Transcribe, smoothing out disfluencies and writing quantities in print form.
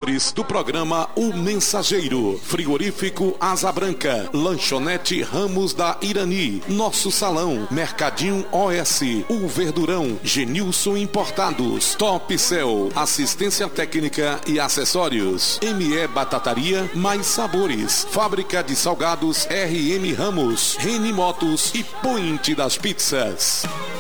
apoiadores do programa O Mensageiro, Frigorífico Asa Branca, Lanchonete Ramos da Irani, Nosso Salão, Mercadinho OS, O Verdurão, Genilson Importados, Top Cell, Assistência Técnica e Acessórios, ME Batataria, Mais Sabores, Fábrica de Salgados RM Ramos, Reni Motos e Point das Pizzas.